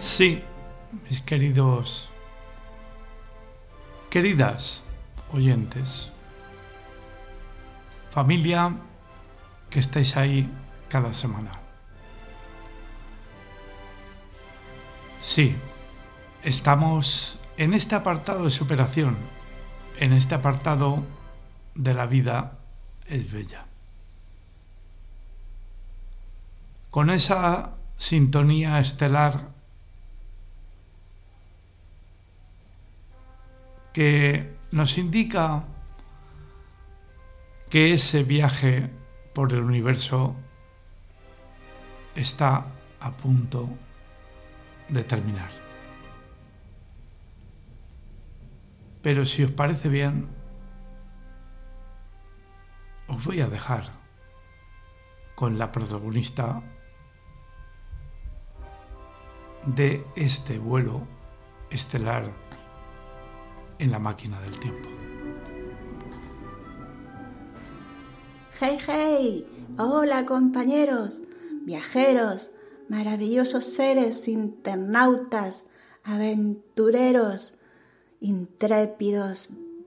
Sí, mis queridas oyentes, familia que estáis ahí cada semana. Sí, estamos en este apartado de superación, en este apartado de la vida es bella. Con esa sintonía estelar que nos indica que ese viaje por el universo está a punto de terminar. Pero si os parece bien, os voy a dejar con la protagonista de este vuelo estelar en la máquina del tiempo. ¡Hey, hey! ¡Hola, compañeros! Viajeros, maravillosos seres, internautas, aventureros, intrépidos.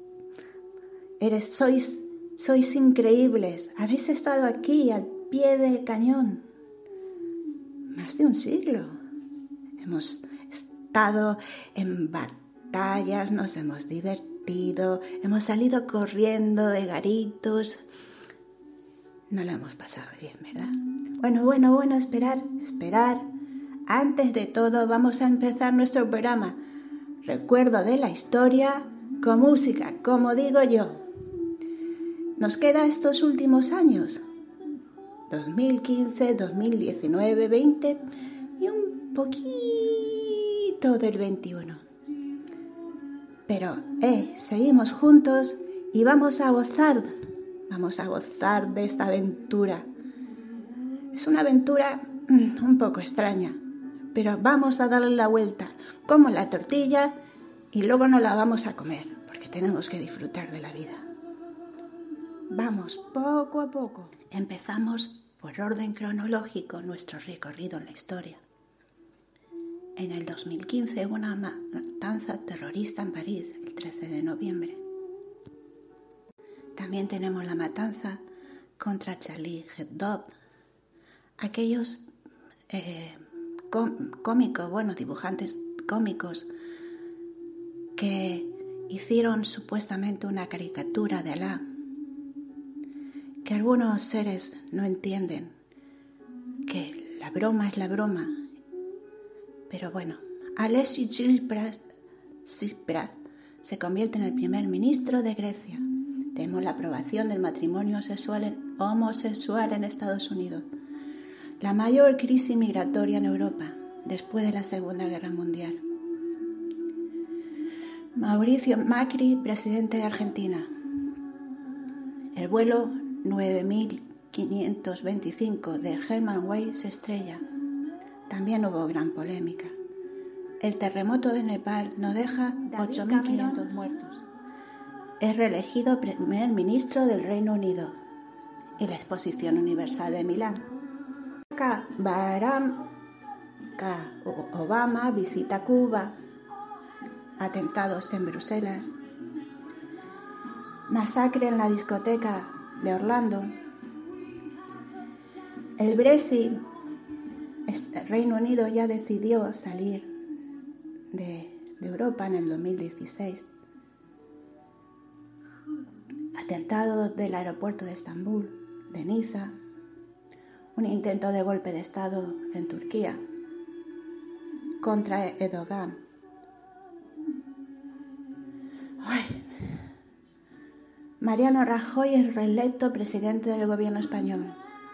Sois increíbles. Habéis estado aquí al pie del cañón más de un siglo. Hemos estado en batallas, nos hemos divertido, hemos salido corriendo de garitos. No lo hemos pasado bien, ¿verdad? Bueno, esperar. Antes de todo, vamos a empezar nuestro programa. Recuerdo de la historia con música, como digo yo. Nos queda estos últimos años, 2015, 2019, 20 y un poquito del 21. Pero, seguimos juntos y vamos a gozar de esta aventura. Es una aventura un poco extraña, pero vamos a darle la vuelta, como la tortilla, y luego no la vamos a comer, porque tenemos que disfrutar de la vida. Vamos, poco a poco. Empezamos por orden cronológico nuestro recorrido en la historia. En el 2015 hubo una matanza terrorista en París, el 13 de noviembre. También tenemos la matanza contra Charlie Hebdo. Aquellos dibujantes cómicos que hicieron supuestamente una caricatura de Alá, que algunos seres no entienden, que la broma es la broma. Pero bueno, Alexis Tsipras se convierte en el primer ministro de Grecia. Tenemos la aprobación del matrimonio homosexual en Estados Unidos. La mayor crisis migratoria en Europa después de la Segunda Guerra Mundial. Mauricio Macri, presidente de Argentina. El vuelo 9525 de German Wings se estrella. También hubo gran polémica. El terremoto de Nepal nos deja 8.500 muertos. Es reelegido primer ministro del Reino Unido. Y la Exposición Universal de Milán. Barack Obama visita Cuba. Atentados en Bruselas. Masacre en la discoteca de Orlando. El Brexit. El Reino Unido ya decidió salir de Europa en el 2016. Atentado del aeropuerto de Estambul, de Niza. Un intento de golpe de Estado en Turquía contra Erdogan. Mariano Rajoy es reelecto presidente del gobierno español.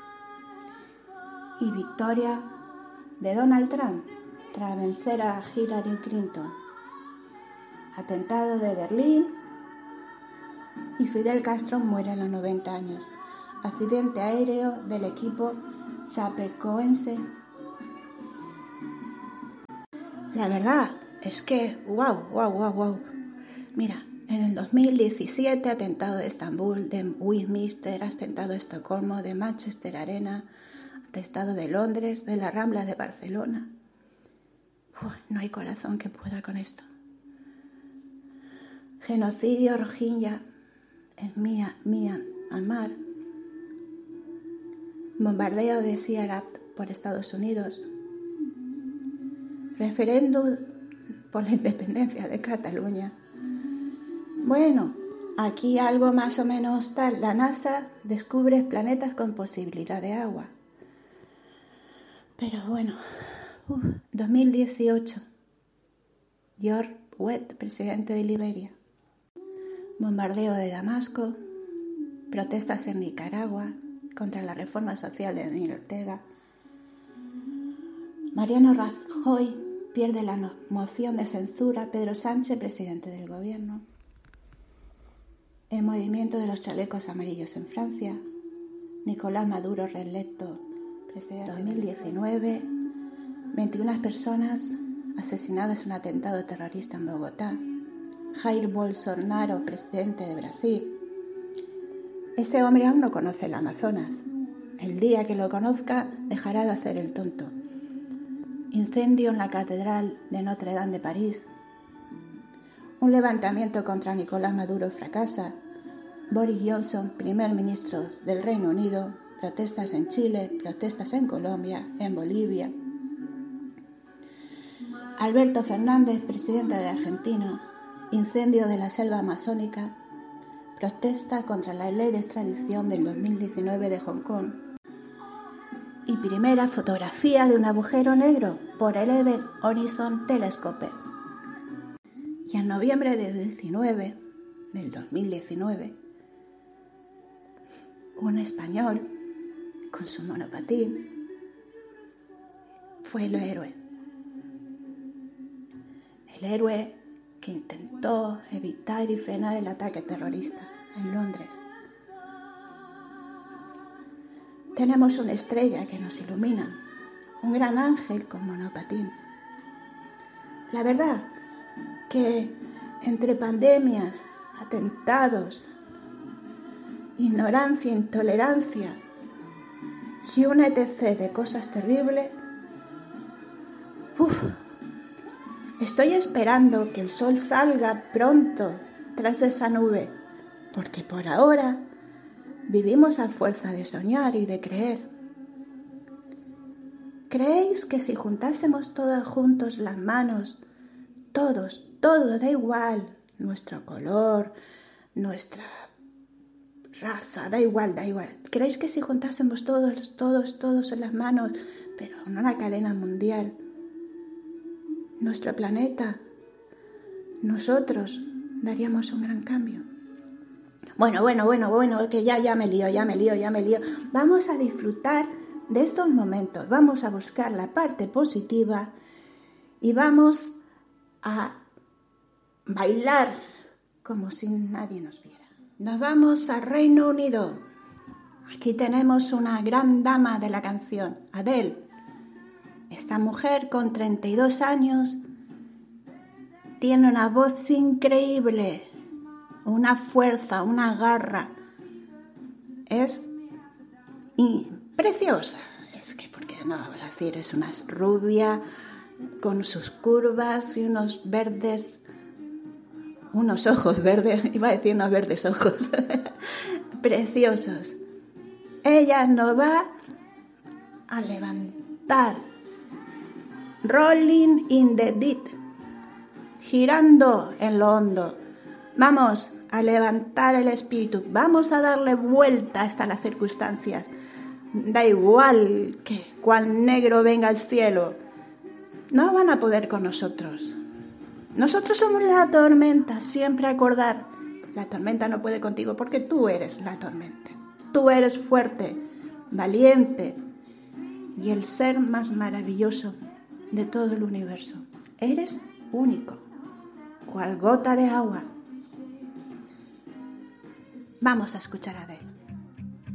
Y victoria de Donald Trump tras vencer a Hillary Clinton. Atentado de Berlín y Fidel Castro muere a los 90 años. Accidente aéreo del equipo chapecoense. La verdad es que wow. Mira, en el 2017 atentado de Estambul, de Westminster, atentado de Estocolmo, de Manchester Arena, atentado de Londres, de la Rambla de Barcelona. No hay corazón que pueda con esto. Genocidio Rohingya en Myanmar. Bombardeo de Sierra por Estados Unidos. Referéndum por la independencia de Cataluña. Bueno, aquí algo más o menos tal. La NASA descubre planetas con posibilidad de agua. Pero bueno, 2018. George Weah, presidente de Liberia. Bombardeo de Damasco. Protestas en Nicaragua contra la reforma social de Daniel Ortega. Mariano Rajoy pierde la moción de censura. Pedro Sánchez, presidente del gobierno. El movimiento de los chalecos amarillos en Francia. Nicolás Maduro reelecto presidente. 2019. 21 personas asesinadas en un atentado terrorista en Bogotá. Jair Bolsonaro, presidente de Brasil. Ese hombre aún no conoce el Amazonas. El día que lo conozca, dejará de hacer el tonto. Incendio en la Catedral de Notre Dame de París. Un levantamiento contra Nicolás Maduro fracasa. Boris Johnson, primer ministro del Reino Unido. Protestas en Chile, protestas en Colombia, en Bolivia. Alberto Fernández, presidente de Argentina. Incendio de la selva amazónica. Protesta contra la ley de extradición del 2019 de Hong Kong. Y primera fotografía de un agujero negro por el Event Horizon Telescope. Y en noviembre del 2019, un español con su monopatín fue el héroe. El héroe que intentó evitar y frenar el ataque terrorista en Londres. Tenemos una estrella que nos ilumina, un gran ángel con monopatín. La verdad que entre pandemias, atentados, ignorancia, intolerancia y un etc. de cosas terribles, estoy esperando que el sol salga pronto tras esa nube, porque por ahora vivimos a fuerza de soñar y de creer. ¿Creéis que si juntásemos todos juntos las manos, todos, da igual, nuestro color, nuestra raza, da igual, ¿creéis que si juntásemos todos en las manos, pero en una cadena mundial, nuestro planeta, nosotros daríamos un gran cambio? Bueno, que ya me lío. Vamos a disfrutar de estos momentos, vamos a buscar la parte positiva y vamos a bailar como si nadie nos viera. Nos vamos a Reino Unido. Aquí tenemos una gran dama de la canción, Adele. Esta mujer con 32 años tiene una voz increíble, una fuerza, una garra. Es preciosa. Es que, ¿por qué no vamos a decir? Es una rubia con sus curvas y unos ojos verdes, iba a decir unos verdes ojos, preciosos. Ella nos va a levantar. Rolling in the deep, girando en lo hondo. Vamos a levantar el espíritu, vamos a darle vuelta hasta las circunstancias. Da igual que cuán negro venga el cielo, no van a poder con nosotros. Nosotros somos la tormenta, siempre acordar. La tormenta no puede contigo porque tú eres la tormenta. Tú eres fuerte, valiente y el ser más maravilloso de todo el universo. Eres único, cual gota de agua. Vamos a escuchar a Adele.